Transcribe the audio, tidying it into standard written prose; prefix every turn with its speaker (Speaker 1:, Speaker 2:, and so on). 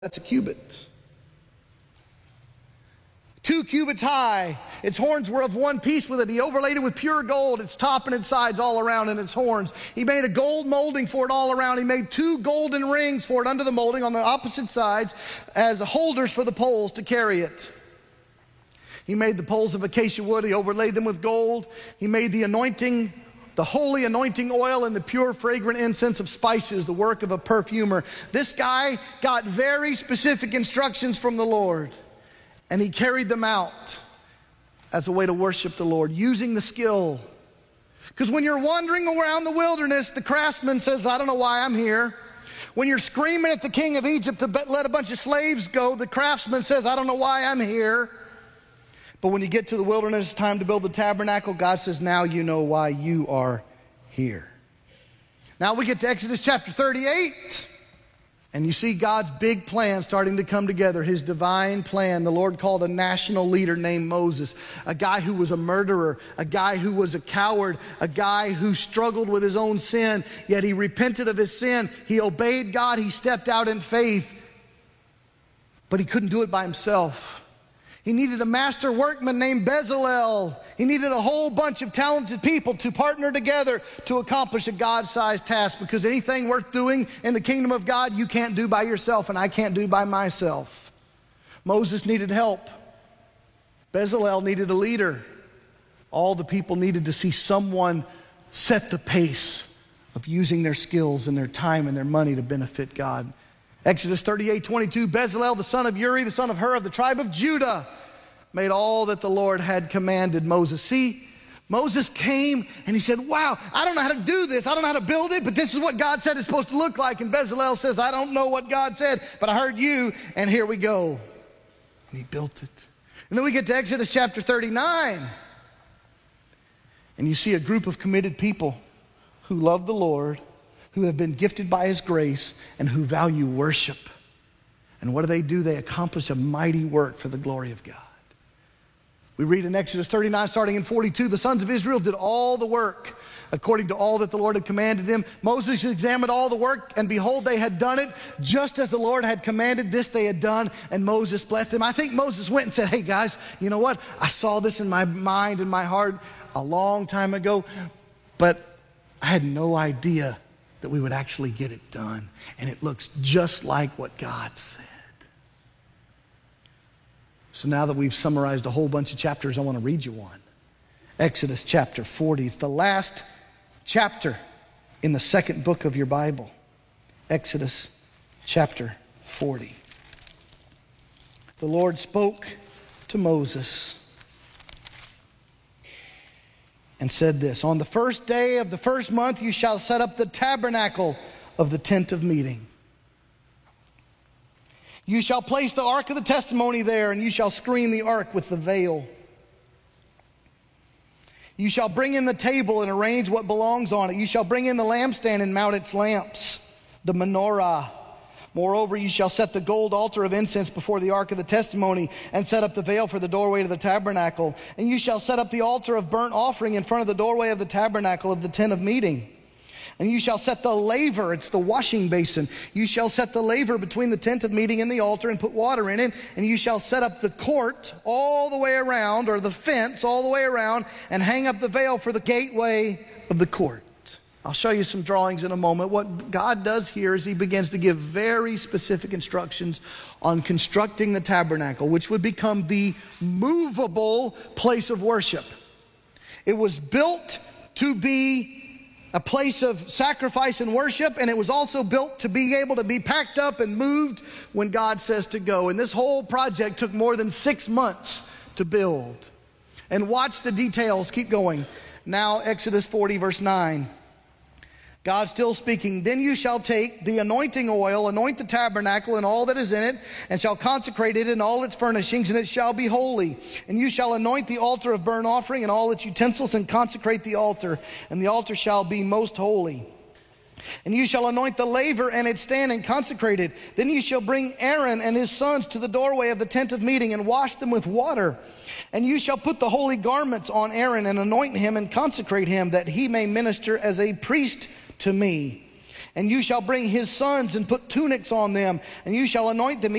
Speaker 1: That's a cubit. 2 cubits high. Its horns were of one piece with it. He overlaid it with pure gold, its top and its sides all around, and its horns. He made a gold molding for it all around. He made 2 golden rings for it under the molding on the opposite sides as holders for the poles to carry it. He made the poles of acacia wood. He overlaid them with gold. He made the anointing, the holy anointing oil, and the pure fragrant incense of spices, the work of a perfumer. This guy got very specific instructions from the Lord. And he carried them out as a way to worship the Lord, using the skill. Because when you're wandering around the wilderness, the craftsman says, I don't know why I'm here. When you're screaming at the king of Egypt to let a bunch of slaves go, the craftsman says, I don't know why I'm here. But when you get to the wilderness, it's time to build the tabernacle, God says, now you know why you are here. Now we get to Exodus chapter 38. And you see God's big plan starting to come together, his divine plan. The Lord called a national leader named Moses, a guy who was a murderer, a guy who was a coward, a guy who struggled with his own sin, yet he repented of his sin. He obeyed God. He stepped out in faith, but he couldn't do it by himself. He needed a master workman named Bezalel. He needed a whole bunch of talented people to partner together to accomplish a God-sized task, because anything worth doing in the kingdom of God, you can't do by yourself, and I can't do by myself. Moses needed help. Bezalel needed a leader. All the people needed to see someone set the pace of using their skills and their time and their money to benefit God. Exodus 38:22, Bezalel, the son of Uri, the son of Hur, of the tribe of Judah, made all that the Lord had commanded Moses. See, Moses came and he said, wow, I don't know how to do this. I don't know how to build it, but this is what God said it's supposed to look like. And Bezalel says, I don't know what God said, but I heard you, and here we go. And he built it. And then we get to Exodus chapter 39. And you see a group of committed people who love the Lord, who have been gifted by his grace, and who value worship. And what do? They accomplish a mighty work for the glory of God. We read in Exodus 39, starting in 42, the sons of Israel did all the work according to all that the Lord had commanded them. Moses examined all the work, and behold, they had done it just as the Lord had commanded. This they had done, and Moses blessed them. I think Moses went and said, hey guys, you know what? I saw this in my mind and my heart a long time ago, but I had no idea that we would actually get it done. And it looks just like what God said. So now that we've summarized a whole bunch of chapters, I want to read you one. Exodus chapter 40. It's the last chapter in the second book of your Bible. Exodus chapter 40. The Lord spoke to Moses and said this, on the first day of the first month you shall set up the tabernacle of the tent of meeting. You shall place the ark of the testimony there, and you shall screen the ark with the veil. You shall bring in the table and arrange what belongs on it. You shall bring in the lampstand and mount its lamps, the menorah. Moreover, you shall set the gold altar of incense before the ark of the testimony, and set up the veil for the doorway to the tabernacle. And you shall set up the altar of burnt offering in front of the doorway of the tabernacle of the tent of meeting. And you shall set the laver, it's the washing basin. You shall set the laver between the tent of meeting and the altar, and put water in it. And you shall set up the court all the way around, or the fence all the way around, and hang up the veil for the gateway of the court. I'll show you some drawings in a moment. What God does here is he begins to give very specific instructions on constructing the tabernacle, which would become the movable place of worship. It was built to be a place of sacrifice and worship, and it was also built to be able to be packed up and moved when God says to go. And this whole project took more than 6 months to build. And watch the details. Keep going. Now, Exodus 40, verse 9. God still speaking, then you shall take the anointing oil, anoint the tabernacle and all that is in it, and shall consecrate it in all its furnishings, and it shall be holy. And you shall anoint the altar of burnt offering and all its utensils, and consecrate the altar, and the altar shall be most holy. And you shall anoint the laver and its stand, and consecrate it. Then you shall bring Aaron and his sons to the doorway of the tent of meeting, and wash them with water. And you shall put the holy garments on Aaron, and anoint him and consecrate him, that he may minister as a priest to me. And you shall bring his sons and put tunics on them, and you shall anoint them